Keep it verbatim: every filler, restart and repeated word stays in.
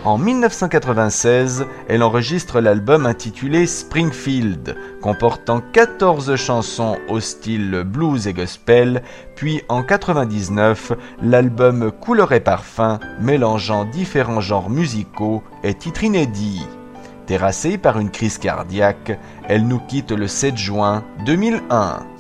En mille neuf cent quatre-vingt-seize, elle enregistre l'album intitulé Springfield, comportant quatorze chansons au style blues et gospel, puis en quatre-vingt-dix-neuf, l'album Couleur et Parfum, mélangeant différents genres musicaux et titres inédits. Terrassée par une crise cardiaque, elle nous quitte le sept juin deux mille un.